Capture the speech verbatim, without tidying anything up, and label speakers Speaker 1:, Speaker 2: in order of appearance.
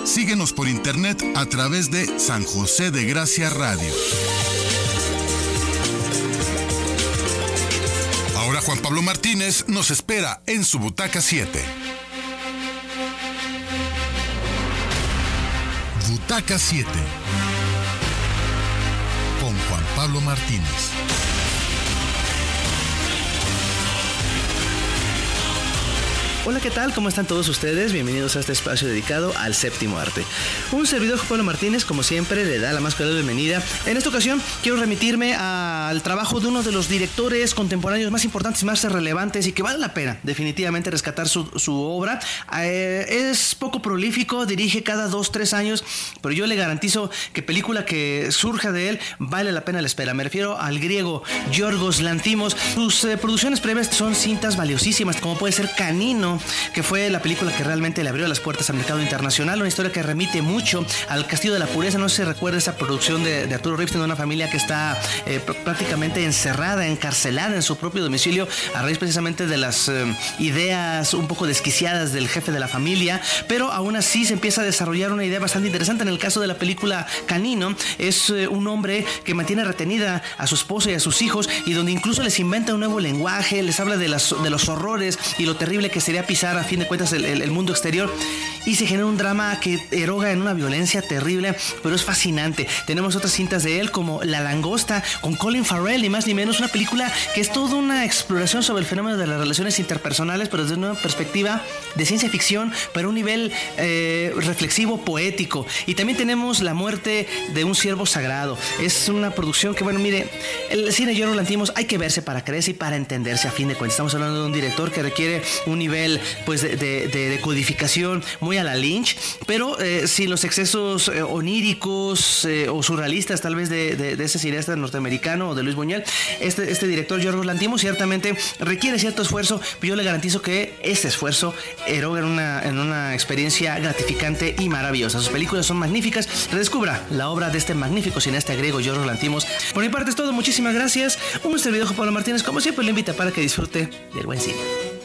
Speaker 1: Síguenos por internet a través de San José de Gracia Radio. Ahora Juan Pablo Martínez nos espera en su butaca siete. Butaca siete con Juan Pablo Martínez.
Speaker 2: Hola, ¿qué tal? ¿Cómo están todos ustedes? Bienvenidos a este espacio dedicado al séptimo arte. Un servidor, Juan Pablo Martínez, como siempre, le da la más cordial bienvenida. En esta ocasión quiero remitirme al trabajo de uno de los directores contemporáneos más importantes y más relevantes y que vale la pena definitivamente rescatar su, su obra. Eh, es poco prolífico, dirige cada dos, tres años, pero yo le garantizo que película que surja de él vale la pena la espera. Me refiero al griego Yorgos Lanthimos. Sus eh, producciones previas son cintas valiosísimas, como puede ser Canino, que fue la película que realmente le abrió las puertas al mercado internacional, una historia que remite mucho al Castillo de la Pureza. No sé si se recuerda esa producción de, de Arturo Ripstein, de una familia que está eh, prácticamente encerrada, encarcelada en su propio domicilio a raíz precisamente de las eh, ideas un poco desquiciadas del jefe de la familia, pero aún así se empieza a desarrollar una idea bastante interesante. En el caso de la película Canino, es eh, un hombre que mantiene retenida a su esposa y a sus hijos, y donde incluso les inventa un nuevo lenguaje, les habla de, las, de los horrores y lo terrible que sería pisar a fin de cuentas el, el, el mundo exterior, y se genera un drama que eroga en una violencia terrible, pero es fascinante. Tenemos otras cintas de él como La Langosta con Colin Farrell, y más ni menos una película que es toda una exploración sobre el fenómeno de las relaciones interpersonales, pero desde una perspectiva de ciencia ficción, pero a un nivel eh, reflexivo, poético. Y también tenemos La Muerte de un Ciervo Sagrado. Es una producción que, bueno, mire, el cine de Yorgos Lanthimos hay que verse para creerse y para entenderse a fin de cuentas. Estamos hablando de un director que requiere un nivel pues de, de, de, de codificación muy a la Lynch, pero eh, sin los excesos eh, oníricos eh, o surrealistas tal vez de, de, de ese cineasta norteamericano o de Luis Buñuel. Este, este director Yorgos Lanthimos ciertamente requiere cierto esfuerzo, pero yo le garantizo que ese esfuerzo eroga en una, en una experiencia gratificante y maravillosa. Sus películas son magníficas. Redescubra la obra de este magnífico cineasta griego Yorgos Lanthimos. Por mi parte es todo, muchísimas gracias. Un servidor, Juan Pablo Martínez, como siempre le invita para que disfrute del buen cine.